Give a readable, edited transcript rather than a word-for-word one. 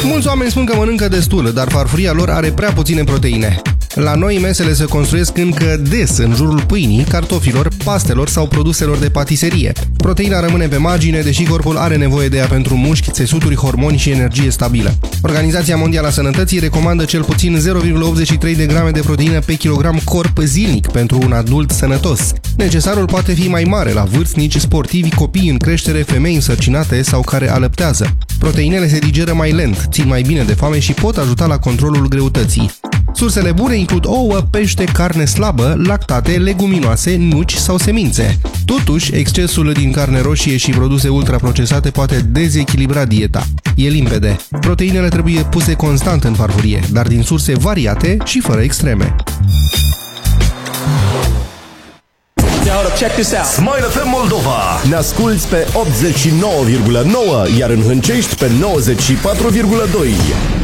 Mulți oameni spun că mănâncă destul, dar farfuria lor are prea puține proteine. La noi mesele se construiesc încă des în jurul pâinii, cartofilor, pastelor sau produselor de patiserie. Proteina rămâne pe margine, deși corpul are nevoie de ea pentru mușchi, țesuturi, hormoni și energie stabilă. Organizația Mondială a Sănătății recomandă cel puțin 0,83 de grame de proteină pe kilogram corp zilnic pentru un adult sănătos. Necesarul poate fi mai mare la vârstnici, sportivi, copii în creștere, femei însărcinate sau care alăptează. Proteinele se digeră mai lent, țin mai bine de foame și pot ajuta la controlul greutății. Sursele bune includ ouă, pește, carne slabă, lactate, leguminoase, nuci sau semințe. Totuși, excesul din carne roșie și produse ultraprocesate poate dezechilibra dieta. E limpede. Proteinele trebuie puse constant în farfurie, dar din surse variate și fără extreme. Check this out. Smile FM Moldova. Ne asculți pe 89,9, iar în Hâncești pe 94,2.